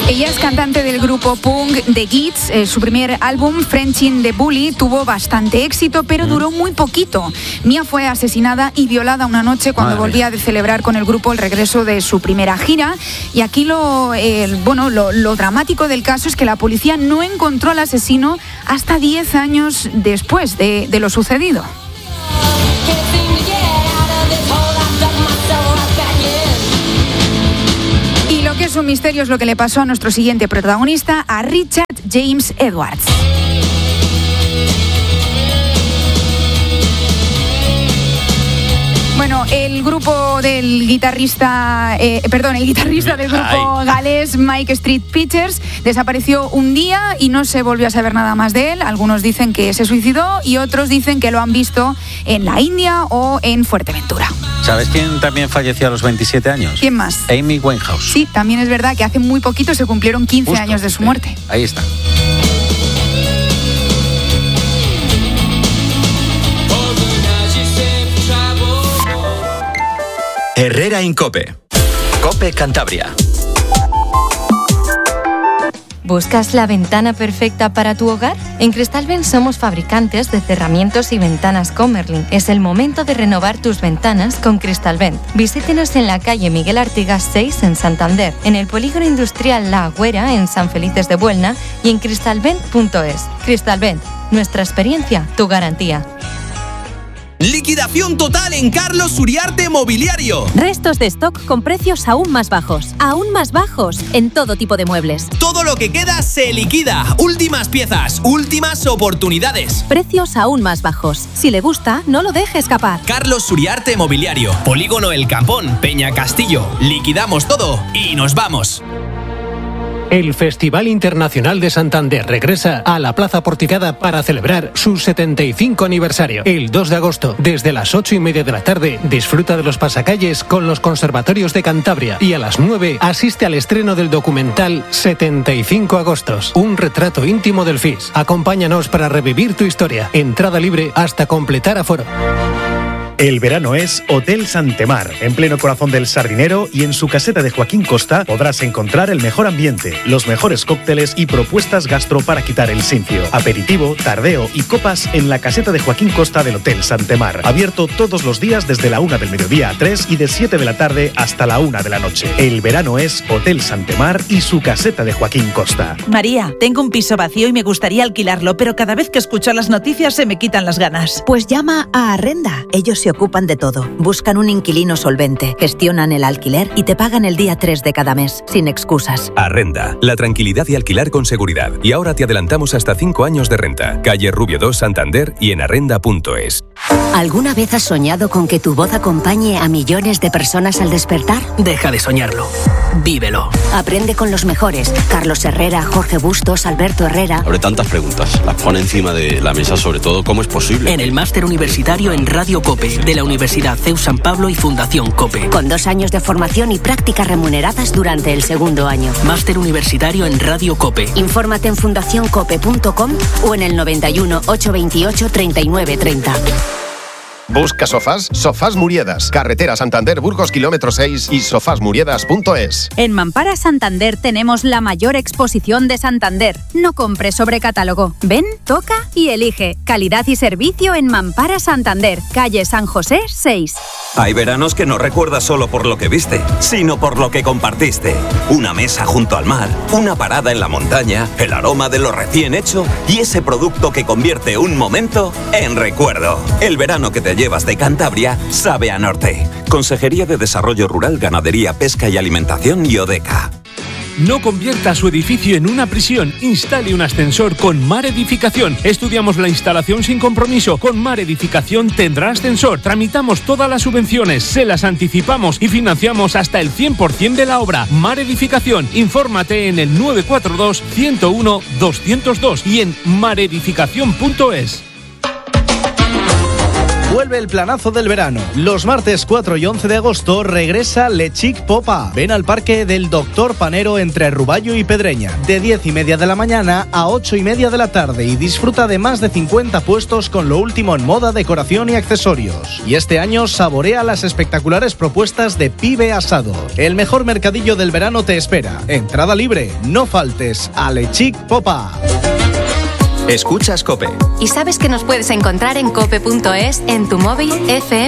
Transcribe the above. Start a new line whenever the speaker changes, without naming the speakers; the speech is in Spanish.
Ella es cantante del grupo punk The Gits. Su primer álbum, Friendship the Bully, tuvo bastante éxito, pero duró muy poquito. Mia fue asesinada y violada una noche cuando volvía de celebrar con el grupo el regreso de su primera gira. Y aquí lo dramático del caso es que la policía no encontró al asesino hasta 10 años después de lo sucedido. Que es un misterio es lo que le pasó a nuestro siguiente protagonista, a Richard James Edwards. Bueno, el guitarrista del grupo galés Mike Street Preachers desapareció un día y no se volvió a saber nada más de él. Algunos dicen que se suicidó y otros dicen que lo han visto en la India o en Fuerteventura.
¿Sabes quién también falleció a los 27 años?
¿Quién más?
Amy Winehouse.
Sí, también es verdad que hace muy poquito se cumplieron 15 años de su muerte.
Ahí está.
Herrera en COPE. COPE Cantabria.
¿Buscas la ventana perfecta para tu hogar? En Cristalvent somos fabricantes de cerramientos y ventanas Comerlin. Es el momento de renovar tus ventanas con Cristalvent. Visítenos en la calle Miguel Artigas 6 en Santander, en el polígono industrial La Agüera en San Felices de Buelna y en cristalvent.es. Cristalvent, nuestra experiencia, tu garantía.
Liquidación total en Carlos Uriarte Mobiliario.
Restos de stock con precios aún más bajos en todo tipo de muebles.
Todo lo que queda se liquida. Últimas piezas, últimas oportunidades.
Precios aún más bajos. Si le gusta, no lo deje escapar.
Carlos Uriarte Mobiliario. Polígono El Campón, Peña Castillo. Liquidamos todo y nos vamos.
El Festival Internacional de Santander regresa a la Plaza Porticada para celebrar su 75 aniversario. El 2 de agosto, desde las 8:30 de la tarde, disfruta de los pasacalles con los conservatorios de Cantabria y a las 9 asiste al estreno del documental 75 Agostos, un retrato íntimo del FIS. Acompáñanos para revivir tu historia. Entrada libre hasta completar aforo.
El verano es Hotel Santemar, en pleno corazón del Sardinero, y en su caseta de Joaquín Costa podrás encontrar el mejor ambiente, los mejores cócteles y propuestas gastro para quitar el sinsio. Aperitivo, tardeo y copas en la caseta de Joaquín Costa del Hotel Santemar. Abierto todos los días desde la 1 del mediodía a 3 y de 7 de la tarde hasta la 1 de la noche. El verano es Hotel Santemar y su caseta de Joaquín Costa.
María, tengo un piso vacío y me gustaría alquilarlo, pero cada vez que escucho las noticias se me quitan las ganas.
Pues llama a Arrenda. Ellos se ocupan de todo. Buscan un inquilino solvente, gestionan el alquiler y te pagan el día 3 de cada mes, sin excusas.
Arrenda, la tranquilidad de alquilar con seguridad. Y ahora te adelantamos hasta 5 años de renta. Calle Rubio 2, Santander y en arrenda.es.
¿Alguna vez has soñado con que tu voz acompañe a millones de personas al despertar?
Deja de soñarlo. Vívelo.
Aprende con los mejores. Carlos Herrera, Jorge Bustos, Alberto Herrera.
Abre tantas preguntas. Las pone encima de la mesa, sobre todo, ¿cómo es posible?
En el máster universitario en Radio COPE de la Universidad CEU San Pablo y Fundación COPE.
Con 2 años de formación y prácticas remuneradas durante el segundo año.
Máster universitario en Radio COPE.
Infórmate en fundacioncope.com o en el 91 828 39 30.
Busca sofás, Sofás Muriedas, carretera Santander Burgos kilómetro 6 y sofasmuriedas.es.
En Mampara Santander tenemos la mayor exposición de Santander. No compres sobre catálogo. Ven, toca y elige. Calidad y servicio en Mampara Santander, calle San José 6.
Hay veranos que no recuerdas solo por lo que viste, sino por lo que compartiste. Una mesa junto al mar, una parada en la montaña, el aroma de lo recién hecho y ese producto que convierte un momento en recuerdo. El verano que te llevas de Cantabria sabe a norte. Consejería de Desarrollo Rural, Ganadería, Pesca y Alimentación y ODECA.
No convierta su edificio en una prisión. Instale un ascensor con Mar Edificación. Estudiamos la instalación sin compromiso. Con Mar Edificación tendrá ascensor. Tramitamos todas las subvenciones, se las anticipamos y financiamos hasta el 100% de la obra. Mar Edificación. Infórmate en el 942 101 202 y en maredificación.es.
Vuelve el planazo del verano. Los martes 4 y 11 de agosto regresa Le Chic Pop-Up. Ven al Parque del Doctor Panero entre Ruballo y Pedreña, de 10:30 de la mañana a 8:30 de la tarde, y disfruta de más de 50 puestos con lo último en moda, decoración y accesorios. Y este año saborea las espectaculares propuestas de Pibe Asado. El mejor mercadillo del verano te espera. Entrada libre. No faltes a Le Chic Pop-Up.
Escuchas COPE.
¿Y sabes que nos puedes encontrar en cope.es, en tu móvil, FM